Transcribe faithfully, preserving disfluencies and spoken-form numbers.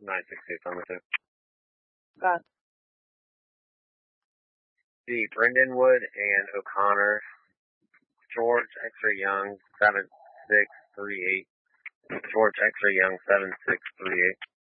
nine six two, affirmative. Got it. The Brendan Wood and O'Connor, George X-ray Young, seven six three eight. George X-ray Young, seven six three eight.